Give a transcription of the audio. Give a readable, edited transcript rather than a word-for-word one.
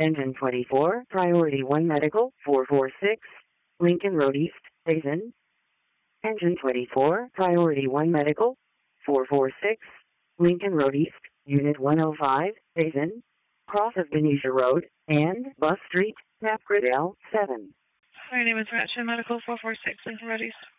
Engine 24, Priority 1 Medical, 446, Lincoln Road East, Hazen. Engine 24, Priority 1 Medical, 446, Lincoln Road East, Unit 105, Hazen. Cross of Benicia Road, and Bus Street, Napgrid L7. My name is Ratchet Medical 446, Lincoln Road East.